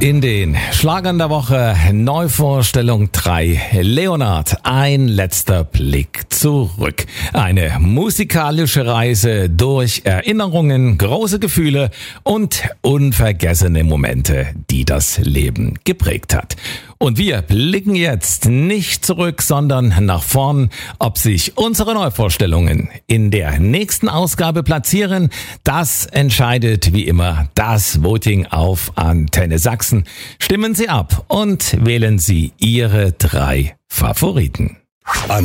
In den Schlagern der Woche Neuvorstellung 3. Leonard, ein letzter Blick zurück. Eine musikalische Reise durch Erinnerungen, große Gefühle und unvergessene Momente, die das Leben geprägt hat. Und wir blicken jetzt nicht zurück, sondern nach vorn. Ob sich unsere Neuvorstellungen in der nächsten Ausgabe platzieren, das entscheidet wie immer das Voting auf Antenne Sachsen. Stimmen Sie ab und wählen Sie Ihre 3 Favoriten.